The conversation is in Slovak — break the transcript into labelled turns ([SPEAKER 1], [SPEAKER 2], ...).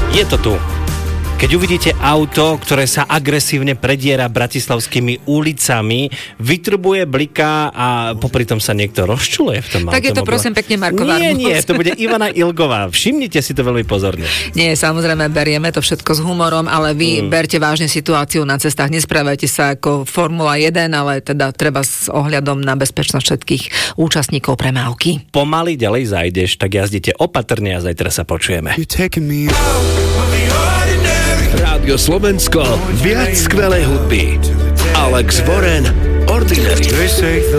[SPEAKER 1] Je to tu. Keď uvidíte auto, ktoré sa agresívne prediera bratislavskými ulicami, vytrubuje, bliká a popri tom sa niekto rozčuluje v tom automobile.
[SPEAKER 2] Tak je to prosím pekne Marko Varmus.
[SPEAKER 1] Nie, to bude Ivana Ilgová. Všimnite si to veľmi pozorne.
[SPEAKER 2] Nie, samozrejme, berieme to všetko s humorom, ale vy berte vážne situáciu na cestách. Nesprávajte sa ako Formula 1, ale teda treba s ohľadom na bezpečnosť všetkých účastníkov premávky.
[SPEAKER 1] Pomaly ďalej zajdeš, tak jazdite opatrne a zajtra sa počujeme.
[SPEAKER 3] Rádio Slovensko, viac skvelej hudby. Alex Boren, Ordinary.